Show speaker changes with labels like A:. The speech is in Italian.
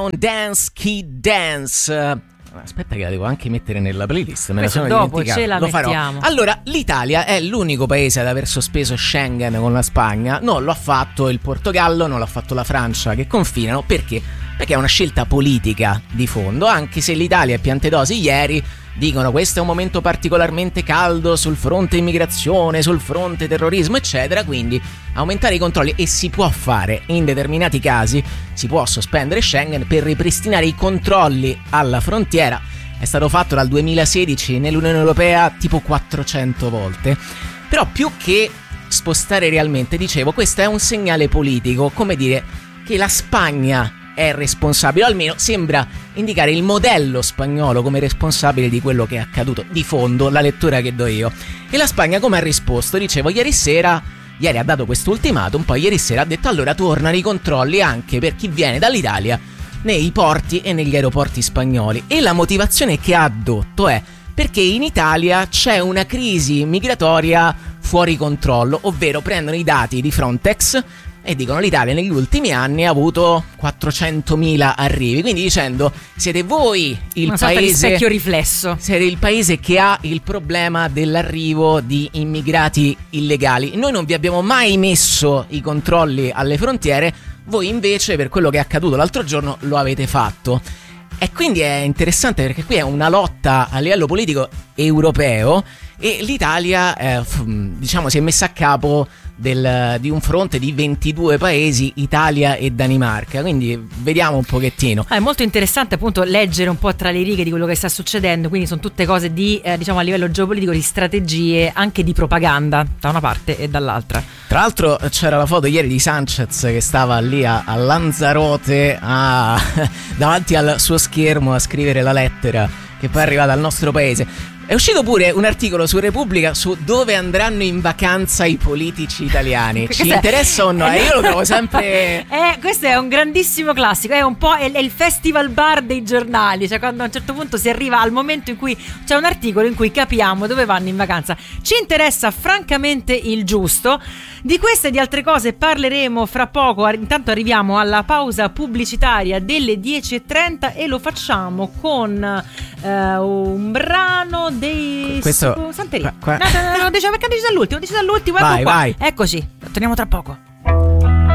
A: con Dance Kid Dance. Aspetta che la devo anche mettere nella playlist, me
B: questo
A: la sono
B: dopo
A: dimenticato.
B: ce la
A: Lo farò.
B: mettiamo.
A: Allora, l'Italia è l'unico paese ad aver sospeso Schengen con la Spagna. Non lo ha fatto il Portogallo, non l'ha fatto la Francia, che confinano. Perché? Perché è una scelta politica di fondo, anche se l'Italia e Piantedosi ieri dicono questo è un momento particolarmente caldo sul fronte immigrazione, sul fronte terrorismo, eccetera, quindi aumentare i controlli, e si può fare in determinati casi, si può sospendere Schengen per ripristinare i controlli alla frontiera. È stato fatto dal 2016 nell'Unione Europea tipo 400 volte. Però più che spostare realmente, dicevo, questo è un segnale politico, come dire che la Spagna è responsabile, o almeno sembra indicare il modello spagnolo come responsabile di quello che è accaduto. Di fondo, la lettura che do io. E la Spagna come ha risposto? Dicevo, ieri ha dato questo ultimatum, poi ieri sera ha detto allora tornano i controlli anche per chi viene dall'Italia nei porti e negli aeroporti spagnoli. E la motivazione che ha addotto è perché in Italia c'è una crisi migratoria fuori controllo, ovvero prendono i dati di Frontex e dicono l'Italia negli ultimi anni ha avuto 400.000 arrivi, quindi dicendo siete voi il
B: una sorta di
A: paese
B: specchio riflesso,
A: siete il paese che ha il problema dell'arrivo di immigrati illegali. Noi non vi abbiamo mai messo i controlli alle frontiere, voi invece per quello che è accaduto l'altro giorno lo avete fatto. E quindi è interessante perché qui è una lotta a livello politico europeo e l'Italia diciamo si è messa a capo di un fronte di 22 paesi, Italia e Danimarca, quindi vediamo un pochettino.
B: È molto interessante appunto leggere un po' tra le righe di quello che sta succedendo, quindi sono tutte cose di diciamo a livello geopolitico, di strategie, anche di propaganda da una parte e dall'altra.
A: Tra l'altro c'era la foto ieri di Sanchez che stava lì a Lanzarote davanti al suo schermo a scrivere la lettera che poi è arrivata al nostro paese. È uscito pure un articolo su Repubblica su dove andranno in vacanza i politici italiani. Ci interessa o no? Io lo trovo sempre.
B: Questo è un grandissimo classico. È un po' è il festival bar dei giornali. Cioè, quando a un certo punto si arriva al momento in cui c'è un articolo in cui capiamo dove vanno in vacanza. Ci interessa francamente il giusto. Di queste e di altre cose parleremo fra poco. Intanto arriviamo alla pausa pubblicitaria delle 10:30 e lo facciamo con un brano dei
A: questo
B: Santeria.
A: No,
B: diciamo perché ho deciso all'ultimo.
A: Vai.
B: Eccoci, torniamo tra poco.